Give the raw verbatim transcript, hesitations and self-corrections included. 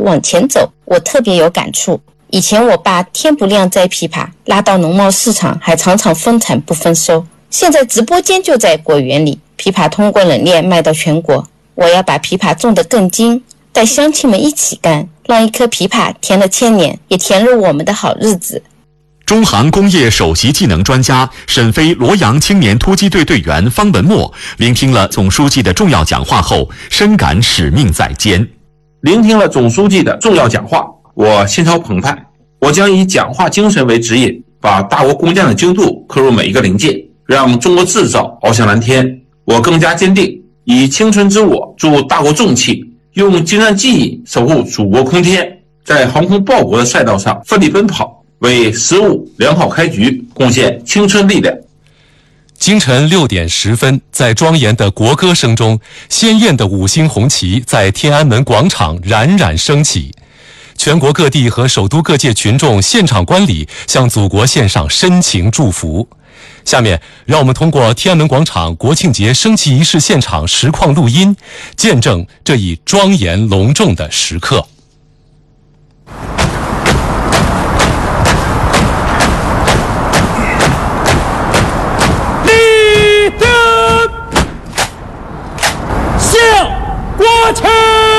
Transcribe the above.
往前走，我特别有感触。以前我爸天不亮摘枇杷，拉到农贸市场还常常分产不分收。现在直播间就在果园里，枇杷通过冷链卖到全国。我要把枇杷种得更精，带乡亲们一起干，让一颗枇杷甜了千年，也甜入我们的好日子。 中航工业首席技能专家、沈飞罗阳青年突击队队员方文墨聆听了总书记的重要讲话后，深感使命在肩。 聆听了总书记的重要讲话，我心潮澎湃。我将以讲话精神为指引，把大国工匠的精度刻入每一个零件，让中国制造翱翔蓝天。我更加坚定，以青春之我助大国重器，用精湛技艺守护祖国空天，在航空报国的赛道上奋力奔跑，为十五良好开局贡献青春力量。 清晨六点十分，在庄严的国歌声中，鲜艳的五星红旗在天安门广场冉冉升起。全国各地和首都各界群众现场观礼，向祖国献上深情祝福。下面，让我们通过天安门广场国庆节升旗仪式现场实况录音，见证这一庄严隆重的时刻。